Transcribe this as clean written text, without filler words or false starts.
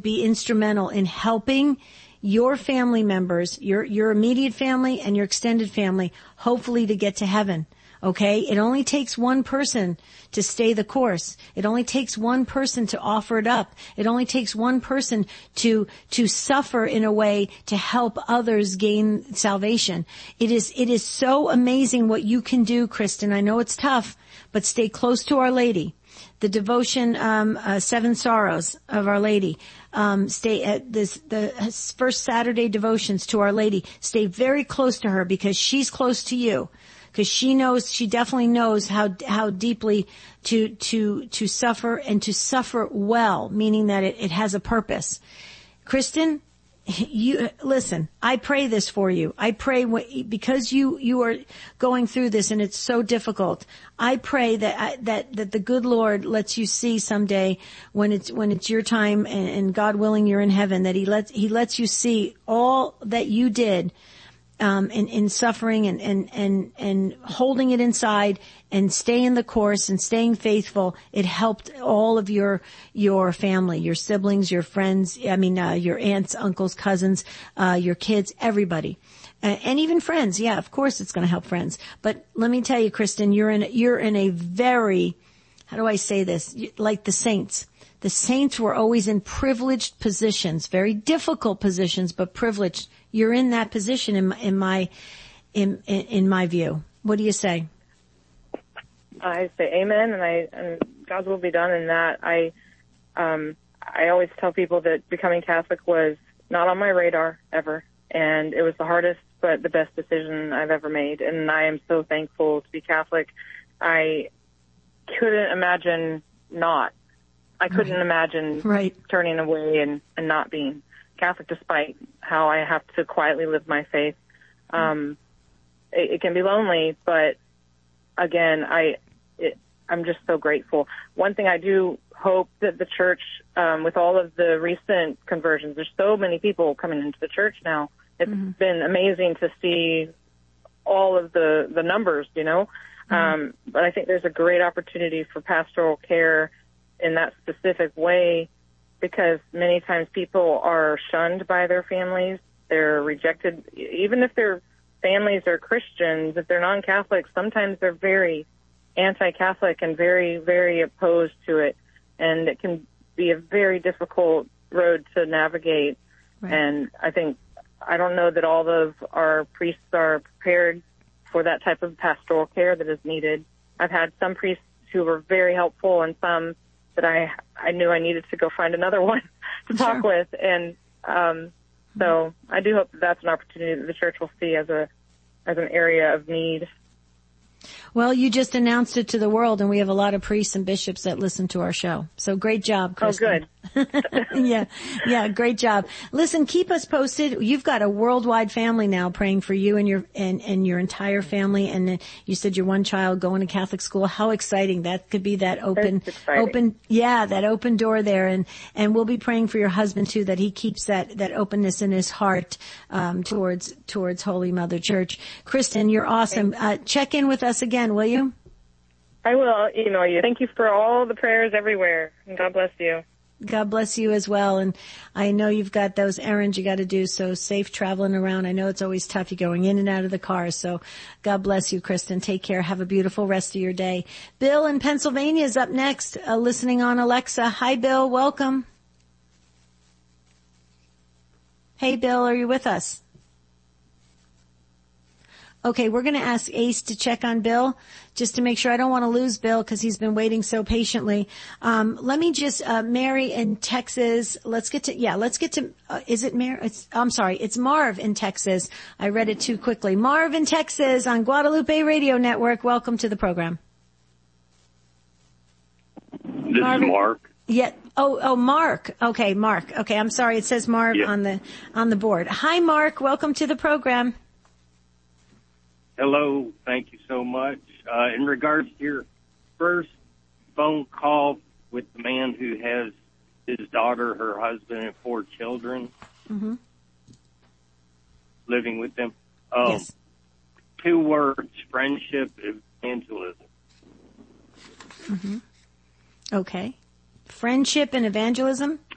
be instrumental in helping your family members, your immediate family and your extended family, hopefully to get to heaven. Okay? It only takes one person to stay the course. It only takes one person to offer it up. It only takes one person to suffer in a way to help others gain salvation. It is so amazing what you can do, Kristen. I know it's tough, but stay close to Our Lady. The devotion, 7 Sorrows of Our Lady. Stay at the first Saturday devotions to Our Lady. Stay very close to her because she's close to you. Because she definitely knows how deeply to suffer and to suffer well, meaning that it has a purpose. Kristen, listen, I pray this for you. I pray because you are going through this and it's so difficult. I pray that the good Lord lets you see someday when it's your time and God willing you're in heaven, that He lets you see all that you did in suffering and holding it inside and staying the course and staying faithful. It helped all of your family, your siblings, your friends, your aunts, uncles, cousins, your kids, everybody. And even friends. Yeah, of course it's going to help friends. But let me tell you, Kristen, you're in a very, how do I say this? Like the saints. The saints were always in privileged positions, very difficult positions, but privileged. You're in that position in my view. What do you say? I say amen, and God's will be done in that. I always tell people that becoming Catholic was not on my radar ever, and it was the hardest but the best decision I've ever made, and I am so thankful to be Catholic. I couldn't imagine not. I couldn't imagine turning away and not being Catholic, despite how I have to quietly live my faith. It can be lonely, but again, I'm just so grateful. One thing I do hope that the church, with all of the recent conversions, there's so many people coming into the church now. It's been amazing to see all of the numbers, but I think there's a great opportunity for pastoral care in that specific way, because many times people are shunned by their families. They're rejected. Even if their families are Christians, if they're non-Catholic, sometimes they're very anti-Catholic and very, very opposed to it. And it can be a very difficult road to navigate. Right. And I don't know that all of our priests are prepared for that type of pastoral care that is needed. I've had some priests who were very helpful and some that I knew I needed to go find another one to talk with. And so I do hope that that's an opportunity that the church will see as an area of need. Well, you just announced it to the world, and we have a lot of priests and bishops that listen to our show. So great job, Kristen. Oh, good. Yeah, great job. Listen, keep us posted. You've got a worldwide family now praying for you and your entire family. And you said your one child going to Catholic school. How exciting! That could be that open door there. And we'll be praying for your husband too, that he keeps that openness in his heart towards Holy Mother Church. Kristen, you're awesome. Check in with us again, will you? I will email you. Thank you for all the prayers everywhere. And God bless you. God bless you as well. And I know you've got those errands you got to do, so safe traveling around. I know it's always tough. You're going in and out of the car. So God bless you, Kristen. Take care. Have a beautiful rest of your day. Bill in Pennsylvania is up next, listening on Alexa. Hi, Bill. Welcome. Hey, Bill, are you with us? Okay, we're going to ask Ace to check on Bill just to make sure. I don't want to lose Bill because he's been waiting so patiently. Let me just, Mary in Texas. Let's get to, is it Mary? I'm sorry. It's Marv in Texas. I read it too quickly. Marv in Texas on Guadalupe Radio Network. Welcome to the program. This is Mark. Yeah. Oh, Mark. Okay, Mark. Okay, I'm sorry. It says Marv on the board. Hi, Mark. Welcome to the program. Hello. Thank you so much. In regards to your first phone call with the man who has his daughter, her husband, and 4 children living with them. Yes. 2 words: friendship, evangelism. Okay. Friendship and evangelism?